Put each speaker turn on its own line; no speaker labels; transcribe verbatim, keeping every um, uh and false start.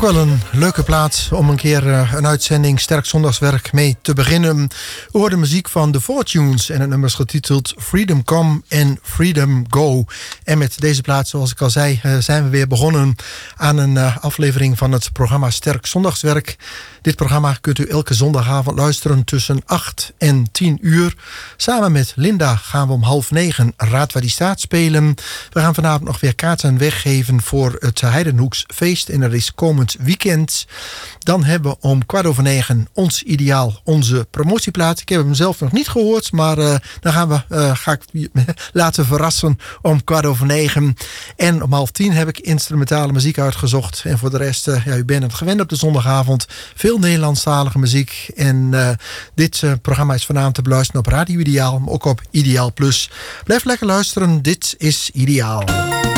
Wel een leuke plaats om een keer uh, een uitzending Sterk Zondagswerk mee te beginnen. We hoorden muziek van The Fortunes en het nummer is getiteld Freedom Come and Freedom Go. En met deze plaats, zoals ik al zei, uh, zijn we weer begonnen aan een uh, aflevering van het programma Sterk Zondagswerk. Dit programma kunt u elke zondagavond luisteren tussen acht en tien uur. Samen met Linda gaan we om half negen Raad waar die staat spelen. We gaan vanavond nog weer kaarten weggeven voor het Heidenhoeks feest. En dat is komend weekend. Dan hebben we om kwart over negen ons ideaal, onze promotieplaat. Ik heb hem zelf nog niet gehoord, maar uh, dan gaan we, uh, ga ik je laten verrassen om kwart over negen. En om half tien heb ik instrumentale muziek uitgezocht. En voor de rest, uh, ja, u bent het gewend op de zondagavond. Veel Nederlandstalige muziek. En uh, dit uh, programma is vanavond te beluisteren op Radio Ideaal, maar ook op Ideaal Plus. Blijf lekker luisteren, dit is Ideaal.